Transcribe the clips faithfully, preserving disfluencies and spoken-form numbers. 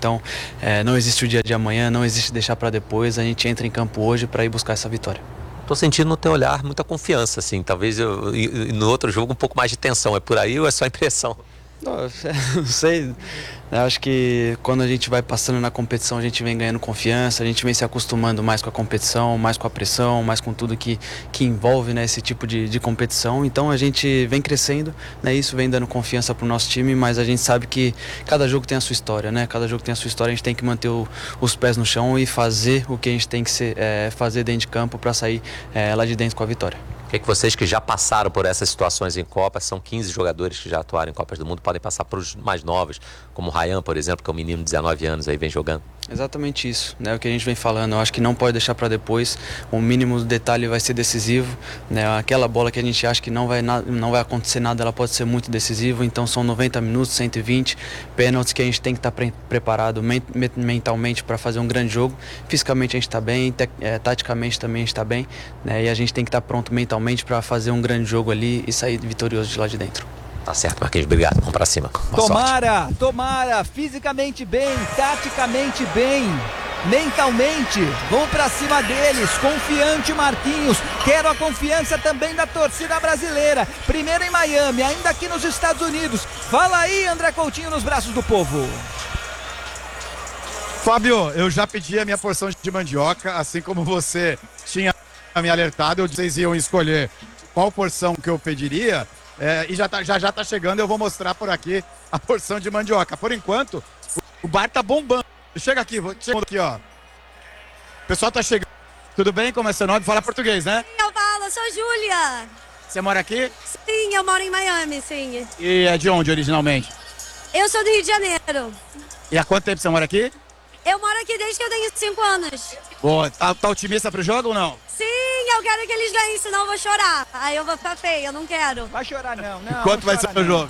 Então, é, não existe o dia de amanhã, não existe deixar para depois. A gente entra em campo hoje para ir buscar essa vitória. Tô sentindo no teu olhar muita confiança, assim. Talvez eu, no outro jogo um pouco mais de tensão. É por aí ou é só impressão? Não, não sei. Eu acho que quando a gente vai passando na competição, a gente vem ganhando confiança, a gente vem se acostumando mais com a competição, mais com a pressão, mais com tudo que, que envolve, né, esse tipo de, de competição. Então a gente vem crescendo, né, isso vem dando confiança para o nosso time, mas a gente sabe que cada jogo tem a sua história, né? Cada jogo tem a sua história, a gente tem que manter o, os pés no chão e fazer o que a gente tem que ser, é, fazer dentro de campo para sair é, lá de dentro com a vitória. O que, é que vocês que já passaram por essas situações em Copas, são quinze jogadores que já atuaram em Copas do Mundo, podem passar para os mais novos, como o Ryan, por exemplo, que é um menino de dezenove anos aí, vem jogando? Exatamente isso, né? O que a gente vem falando, eu acho que não pode deixar para depois, o mínimo detalhe vai ser decisivo, né? Aquela bola que a gente acha que não vai, não vai acontecer nada, ela pode ser muito decisiva, então são noventa minutos, cento e vinte pênaltis que a gente tem que estar pre preparado men mentalmente para fazer um grande jogo. Fisicamente a gente está bem, é, taticamente também a gente está bem, né? E a gente tem que estar pronto mentalmente para fazer um grande jogo ali e sair vitorioso de lá de dentro. Tá certo, Marquinhos, obrigado, vamos pra cima. Boa tomara, sorte. tomara, fisicamente bem, taticamente bem, mentalmente, vão pra cima deles, confiante Marquinhos, quero a confiança também da torcida brasileira, primeiro em Miami, ainda aqui nos Estados Unidos, fala aí André Coutinho nos braços do povo. Fábio, eu já pedi a minha porção de mandioca, assim como você tinha me alertado, eu vocês iam escolher qual porção que eu pediria. É, e já, tá, já já tá chegando, eu vou mostrar por aqui a porção de mandioca. Por enquanto, o, o bar tá bombando. Chega aqui, vou, chega aqui, ó. O pessoal tá chegando. Tudo bem? Como é seu nome? Fala português, né? Sim, eu falo, sou Júlia. Você mora aqui? Sim, eu moro em Miami, sim. E é de onde originalmente? Eu sou do Rio de Janeiro. E há quanto tempo você mora aqui? Eu moro aqui desde que eu tenho cinco anos. Boa, tá, tá otimista pro jogo ou não? Sim, eu quero que eles ganhem, senão eu vou chorar. Aí eu vou ficar feia, eu não quero. Vai chorar não, não. Quanto vai ser o jogo?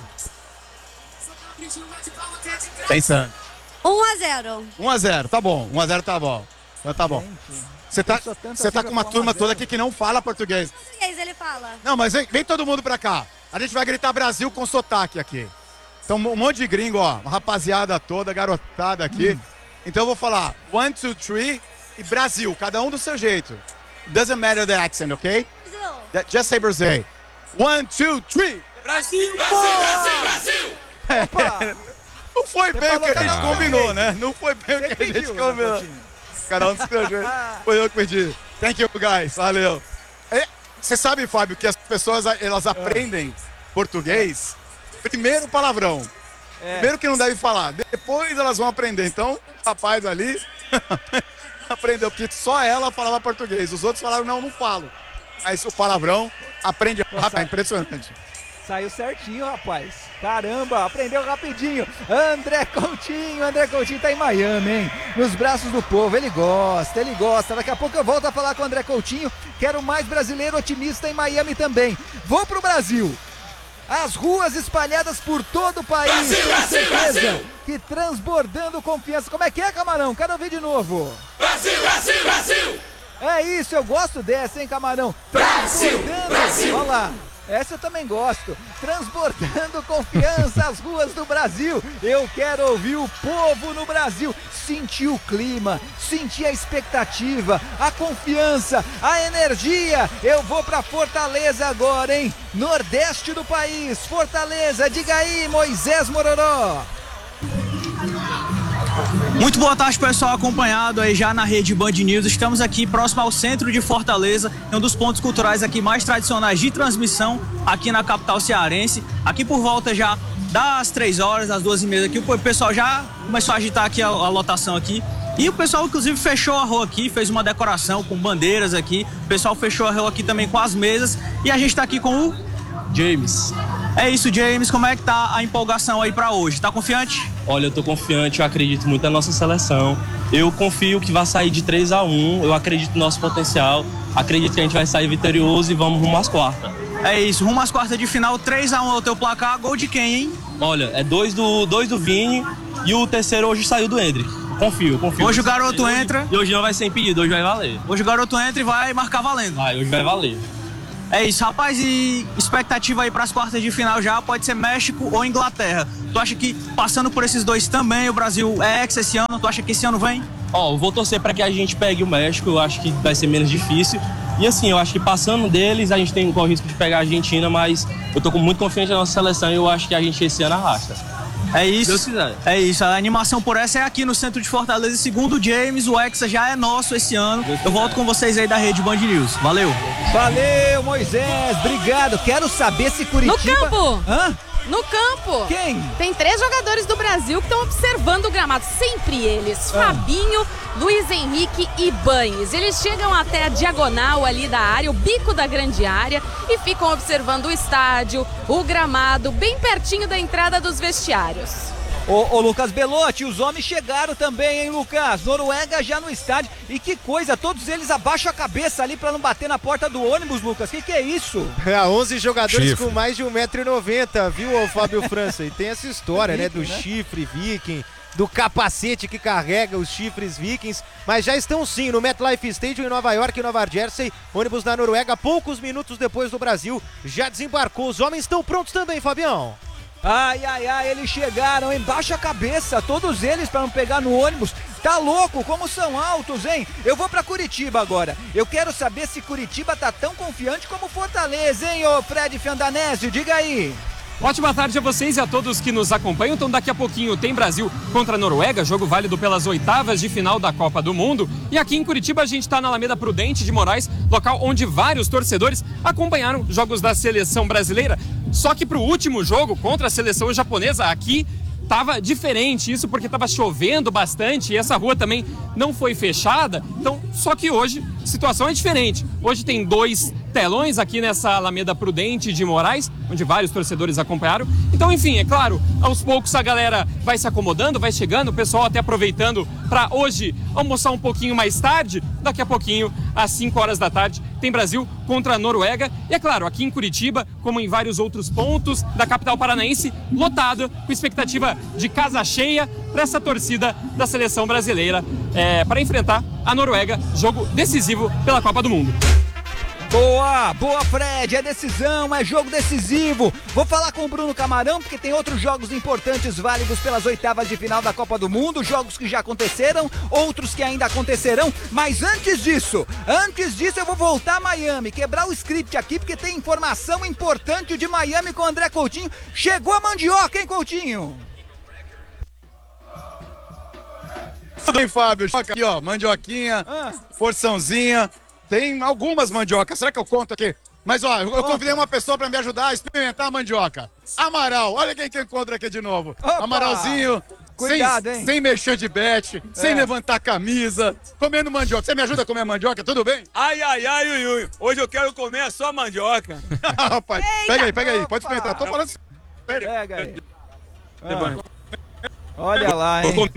Pensando. um a zero. um a zero, tá bom. um a zero tá bom. Então tá bom. Você tá, você tá com uma turma toda aqui que não fala português. Português ele fala. Não, mas vem, vem todo mundo pra cá. A gente vai gritar Brasil com sotaque aqui. Então um monte de gringo, ó. Uma rapaziada toda, garotada aqui. Hum. Então eu vou falar one, two, three e Brasil. Cada um do seu jeito. Doesn't matter the accent, ok? Brasil. That, just say Brazil. One, two, three. Brasil, Brasil, Brasil, Brasil. É, não foi bem o que a gente combinou, né? Não foi bem o que a gente combinou. Cada um do seu jeito. Foi eu que pedi. Thank you, guys. Valeu. Você é, sabe, Fábio, que as pessoas elas aprendem português primeiro palavrão. É. Primeiro que não deve falar. Depois elas vão aprender. Então, o rapaz ali aprendeu, porque só ela falava português. Os outros falaram, não, não falo. Mas o palavrão aprende rápido, é impressionante. Saiu certinho, rapaz. Caramba, aprendeu rapidinho. André Coutinho, André Coutinho tá em Miami, hein? Nos braços do povo, ele gosta, ele gosta. Daqui a pouco eu volto a falar com o André Coutinho. Quero mais brasileiro otimista em Miami também. Vou pro Brasil. As ruas espalhadas por todo o país, Brasil, tenho Brasil, certeza Brasil. que transbordando confiança. Como é que é, Camarão? Quero ouvir de novo. Brasil, Brasil, Brasil. É isso, eu gosto dessa, hein, Camarão? Brasil, Brasil. Olha lá, essa eu também gosto. Transbordando confiança às ruas do Brasil. Eu quero ouvir o povo no Brasil. Sentir o clima, sentir a expectativa, a confiança, a energia. Eu vou pra Fortaleza agora, hein? Nordeste do país, Fortaleza. Diga aí, Moisés Mororó. Muito boa tarde, pessoal, acompanhado aí já na rede Band News. Estamos aqui próximo ao centro de Fortaleza, é um dos pontos culturais aqui mais tradicionais de transmissão aqui na capital cearense. Aqui por volta já das três horas, das duas e meia aqui, o pessoal já começou a agitar aqui a, a lotação aqui. E o pessoal, inclusive, fechou a rua aqui, fez uma decoração com bandeiras aqui. O pessoal fechou a rua aqui também com as mesas. E a gente tá aqui com o James. É isso, James, como é que tá a empolgação aí pra hoje? Tá confiante? Olha, eu tô confiante, eu acredito muito na nossa seleção. Eu confio que vai sair de três a um, eu acredito no nosso potencial. Acredito que a gente vai sair vitorioso e vamos rumo às quartas. É isso, rumo às quartas de final, três a um é o teu placar. Gol de quem, hein? Olha, é dois do, dois do Vini e o terceiro hoje saiu do Hendrick. Confio, confio. Hoje o garoto hoje, entra. E hoje não vai ser impedido, hoje vai valer. Hoje o garoto entra e vai marcar valendo. Vai, hoje vai valer. É isso, rapaz, e expectativa aí para as quartas de final já pode ser México ou Inglaterra. Tu acha que passando por esses dois também o Brasil é ex esse ano? Tu acha que esse ano vem? Ó, eu vou torcer para que a gente pegue o México, eu acho que vai ser menos difícil. E assim, eu acho que passando deles, a gente tem o risco de pegar a Argentina, mas eu tô muito confiante na nossa seleção e eu acho que a gente esse ano arrasta. É isso, Deus quiser. É isso, a animação por essa é aqui no centro de Fortaleza. Segundo o James, o Hexa já é nosso esse ano. Eu volto com vocês aí da Rede Band News. Valeu. Valeu, Moisés, obrigado. Quero saber se Curitiba... No campo! Hã? No campo. Quem? Tem três jogadores do Brasil que estão observando o gramado. Sempre eles. Ah. Fabinho, Luiz Henrique e Banes. Eles chegam até a diagonal ali da área, o bico da grande área, e ficam observando o estádio, o gramado, bem pertinho da entrada dos vestiários. Ô, ô Lucas Belotti, os homens chegaram também, hein, Lucas? Noruega já no estádio. E que coisa, todos eles abaixam a cabeça ali pra não bater na porta do ônibus, Lucas. Que que é isso? É, onze jogadores chifre. Com mais de um metro e noventa, viu, ô Fábio França? E tem essa história, né, do chifre viking, do capacete que carrega os chifres vikings. Mas já estão sim no MetLife Stadium em Nova York e Nova Jersey. Ônibus na Noruega, poucos minutos depois do Brasil, já desembarcou. Os homens estão prontos também, Fabião. Ai, ai, ai, eles chegaram, hein? Baixa a cabeça, todos eles para não pegar no ônibus. Tá louco, como são altos, hein? Eu vou pra Curitiba agora. Eu quero saber se Curitiba tá tão confiante como Fortaleza, hein, ô Fred Fiandanésio? Diga aí. Ótima tarde a vocês e a todos que nos acompanham. Então daqui a pouquinho tem Brasil contra a Noruega, jogo válido pelas oitavas de final da Copa do Mundo. E aqui em Curitiba a gente está na Alameda Prudente de Moraes, local onde vários torcedores acompanharam jogos da seleção brasileira. Só que para o último jogo contra a seleção japonesa aqui tava diferente, isso porque tava chovendo bastante e essa rua também não foi fechada. Então, só que hoje a situação é diferente. Hoje tem dois telões aqui nessa Alameda Prudente de Moraes, onde vários torcedores acompanharam. Então, enfim, é claro, aos poucos a galera vai se acomodando, vai chegando, o pessoal até aproveitando para hoje almoçar um pouquinho mais tarde. Daqui a pouquinho, às cinco horas da tarde, tem Brasil contra a Noruega. E é claro, aqui em Curitiba, como em vários outros pontos da capital paranaense, lotado, com expectativa de casa cheia para essa torcida da seleção brasileira é, para enfrentar a Noruega, jogo decisivo pela Copa do Mundo. Boa, boa Fred, é decisão, é jogo decisivo. Vou falar com o Bruno Camarão porque tem outros jogos importantes válidos pelas oitavas de final da Copa do Mundo, jogos que já aconteceram, outros que ainda acontecerão, mas antes disso, antes disso eu vou voltar a Miami, quebrar o script aqui porque tem informação importante de Miami com o André Coutinho. Chegou a mandioca, hein, Coutinho? Tudo bem, Fábio? Aqui, ó, mandioquinha, ah. porçãozinha. Tem algumas mandiocas, será que eu conto aqui? Mas ó, eu convidei uma pessoa para me ajudar a experimentar a mandioca. Amaral, olha quem que eu encontro aqui de novo. Opa! Amaralzinho, Cuidado, sem, hein? sem mexer de bete, é. sem levantar a camisa, comendo mandioca. Você me ajuda a comer mandioca, tudo bem? Ai, ai, ai, ui, ui. Hoje eu quero comer só mandioca. Rapaz, Eita, pega aí, pega aí, opa. pode experimentar. Tô falando assim. Pega aí. Ah. Olha lá, hein?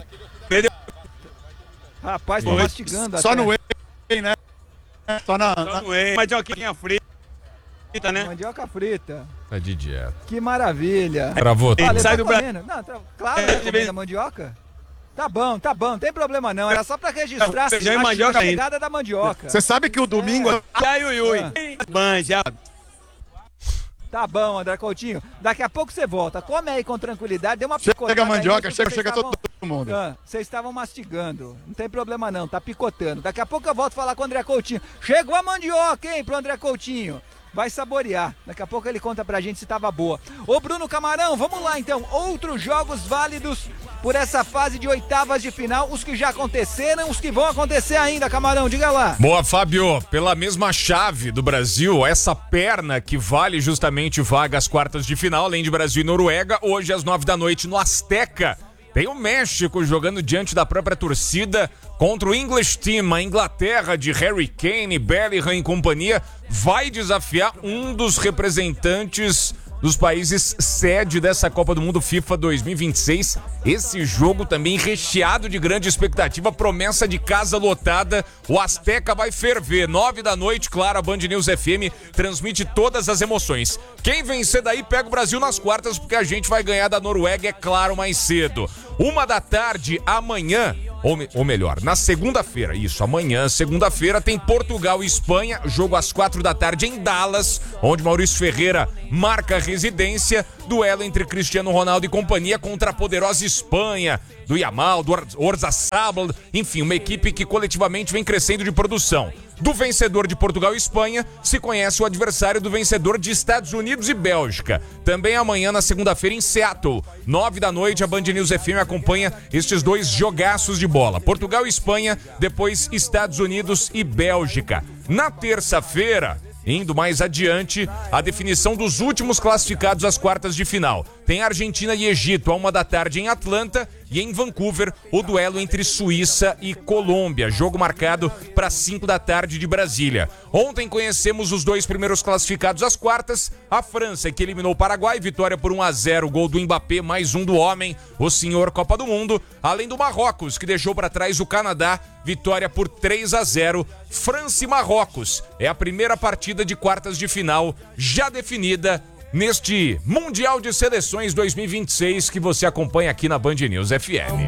Rapaz, tô mastigando Só até. no whey, né? Só na... Só no whey. Mandioquinha frita, né? Mandioca frita. Tá de dieta. Que maravilha. Travou. Olha, Sai tá do Brasil. Não, tá... Claro, né, comendo a mandioca. Tá bom, tá bom, não tem problema não. Era só pra registrar Feijão e a, mandioca a chegada da mandioca. Você sabe que o domingo... É. Ai, ui, ui. Ah. Manja. Tá bom, André Coutinho. Daqui a pouco você volta. Come aí com tranquilidade. Dê uma picotada. Chega a mandioca, aí, chega, chega estavam... todo mundo. Ah, vocês estavam mastigando. Não tem problema não, tá picotando. Daqui a pouco eu volto falar com o André Coutinho. Chegou a mandioca, hein, pro André Coutinho. Vai saborear. Daqui a pouco ele conta pra gente se tava boa. Ô Bruno Camarão, vamos lá então. Outros jogos válidos por essa fase de oitavas de final. Os que já aconteceram, os que vão acontecer ainda, Camarão. Diga lá. Boa, Fábio. Pela mesma chave do Brasil, essa perna que vale justamente vaga às quartas de final, além de Brasil e Noruega, hoje às nove da noite no Azteca. Tem o México jogando diante da própria torcida contra o English Team. A Inglaterra de Harry Kane, Bellingham e companhia vai desafiar um dos representantes dos países sede dessa Copa do Mundo FIFA dois mil e vinte e seis. Esse jogo também recheado de grande expectativa, promessa de casa lotada. O Azteca vai ferver. Nove da noite, claro, a Band News F M transmite todas as emoções. Quem vencer daí pega o Brasil nas quartas, porque a gente vai ganhar da Noruega, é claro, mais cedo. Uma da tarde, amanhã, ou, me, ou melhor, na segunda-feira, isso, amanhã, segunda-feira, tem Portugal e Espanha, jogo às quatro da tarde em Dallas, onde Maurício Ferreira marca residência, duelo entre Cristiano Ronaldo e companhia contra a poderosa Espanha, do Yamal, do Oyarzabal, enfim, uma equipe que coletivamente vem crescendo de produção. Do vencedor de Portugal e Espanha, se conhece o adversário do vencedor de Estados Unidos e Bélgica. Também amanhã, na segunda-feira, em Seattle, nove da noite, a Band News F M acompanha estes dois jogaços de bola. Portugal e Espanha, depois Estados Unidos e Bélgica. Na terça-feira, indo mais adiante, a definição dos últimos classificados às quartas de final. Tem Argentina e Egito, a uma da tarde em Atlanta, e em Vancouver, o duelo entre Suíça e Colômbia. Jogo marcado para cinco da tarde de Brasília. Ontem conhecemos os dois primeiros classificados às quartas. A França, que eliminou o Paraguai, vitória por um a zero, gol do Mbappé, mais um do homem, o senhor Copa do Mundo. Além do Marrocos, que deixou para trás o Canadá, vitória por três a zero. França e Marrocos é a primeira partida de quartas de final já definida neste Mundial de Seleções dois mil e vinte e seis que você acompanha aqui na Band News F M.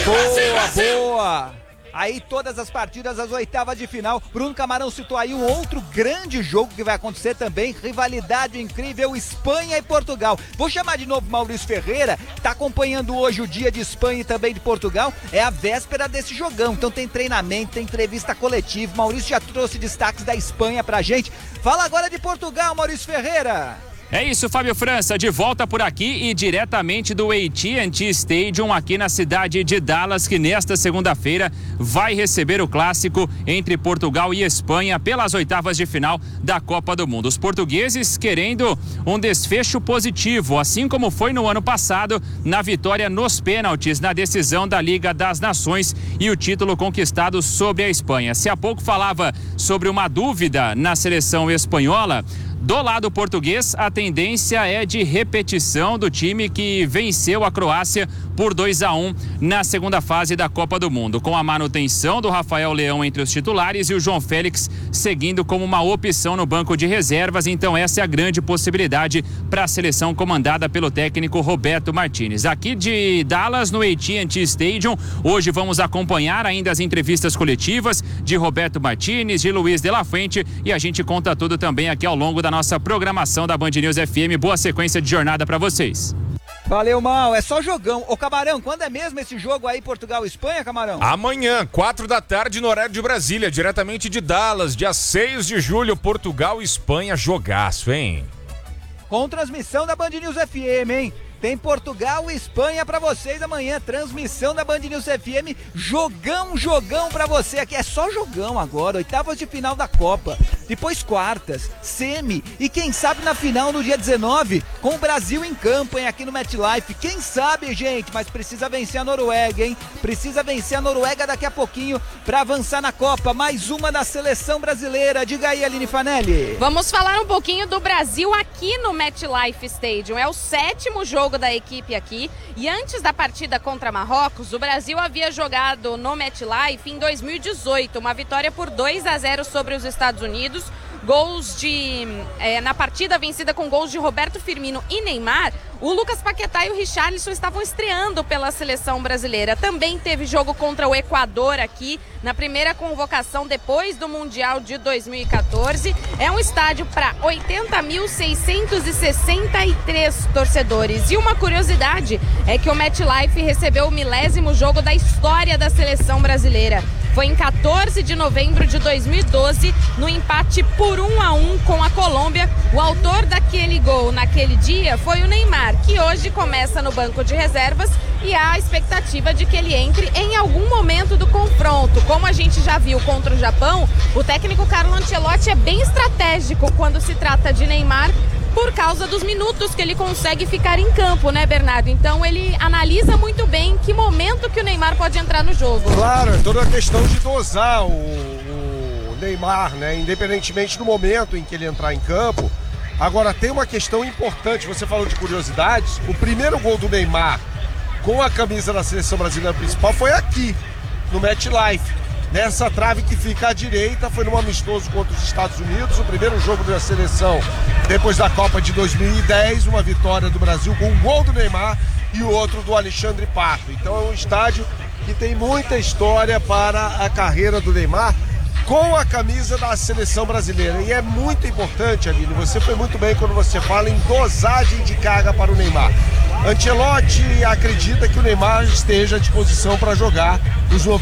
Boa, boa! Aí todas as partidas, as oitavas de final. Bruno Camarão citou aí um outro grande jogo que vai acontecer também. Rivalidade incrível, Espanha e Portugal. Vou chamar de novo Maurício Ferreira, que tá acompanhando hoje o dia de Espanha e também de Portugal. É a véspera desse jogão, então tem treinamento, tem entrevista coletiva. Maurício já trouxe destaques da Espanha pra gente. Fala agora de Portugal, Maurício Ferreira. É isso, Fábio França, de volta por aqui e diretamente do A T and T Stadium aqui na cidade de Dallas, que nesta segunda-feira vai receber o clássico entre Portugal e Espanha pelas oitavas de final da Copa do Mundo. Os portugueses querendo um desfecho positivo, assim como foi no ano passado na vitória nos pênaltis na decisão da Liga das Nações e o título conquistado sobre a Espanha. Se há pouco falava sobre uma dúvida na seleção espanhola, do lado português, a tendência é de repetição do time que venceu a Croácia por dois a um na segunda fase da Copa do Mundo, com a manutenção do Rafael Leão entre os titulares e o João Félix seguindo como uma opção no banco de reservas. Então essa é a grande possibilidade para a seleção comandada pelo técnico Roberto Martínez. Aqui de Dallas, no A T and T Stadium, hoje vamos acompanhar ainda as entrevistas coletivas de Roberto Martínez, de Luiz de la Fuente, e a gente conta tudo também aqui ao longo da nossa programação da Band News F M. Boa sequência de jornada para vocês. Valeu, Mal. É só jogão. Ô, Camarão, quando é mesmo esse jogo aí, Portugal e Espanha, Camarão? Amanhã, quatro da tarde, no horário de Brasília, diretamente de Dallas, dia seis de julho, Portugal e Espanha, jogaço, hein? Com transmissão da Band News F M, hein? Tem Portugal e Espanha pra vocês amanhã, transmissão da Band News F M, jogão, jogão pra você aqui, é só jogão agora, oitavas de final da Copa, depois quartas, semi e quem sabe na final no dia dezenove, com o Brasil em campo, hein, aqui no MetLife, quem sabe, gente, mas precisa vencer a Noruega, hein, precisa vencer a Noruega daqui a pouquinho pra avançar na Copa, mais uma da seleção brasileira, diga aí, Aline Fanelli. Vamos falar um pouquinho do Brasil aqui no MetLife Stadium, é o sétimo jogo da equipe aqui, e antes da partida contra Marrocos, o Brasil havia jogado no MetLife em dois mil e dezoito, uma vitória por dois a zero sobre os Estados Unidos, gols de é, na partida vencida com gols de Roberto Firmino e Neymar. O Lucas Paquetá e o Richarlison estavam estreando pela seleção brasileira. Também teve jogo contra o Equador aqui, na primeira convocação depois do Mundial de dois mil e quatorze. É um estádio para oitenta mil seiscentos e sessenta e três torcedores. E uma curiosidade é que o MetLife recebeu o milésimo jogo da história da seleção brasileira. Foi em quatorze de novembro de dois mil e doze, no empate por um a um com a Colômbia. O autor daquele gol naquele dia foi o Neymar, que hoje começa no banco de reservas e há a expectativa de que ele entre em algum momento do confronto. Como a gente já viu contra o Japão, o técnico Carlo Ancelotti é bem estratégico quando se trata de Neymar, por causa dos minutos que ele consegue ficar em campo, né, Bernardo? Então ele analisa muito bem que momento que o Neymar pode entrar no jogo. Claro, é toda a questão de dosar o, o Neymar, né? Independentemente do momento em que ele entrar em campo. Agora, tem uma questão importante, você falou de curiosidades. O primeiro gol do Neymar com a camisa da seleção brasileira principal foi aqui, no MetLife. Nessa trave que fica à direita, foi num amistoso contra os Estados Unidos, o primeiro jogo da seleção depois da Copa de dois mil e dez, uma vitória do Brasil com um gol do Neymar e o outro do Alexandre Pato. Então é um estádio que tem muita história para a carreira do Neymar com a camisa da seleção brasileira. E é muito importante, Aline, você foi muito bem quando você fala em dosagem de carga para o Neymar. Ancelotti acredita que o Neymar esteja à disposição para jogar os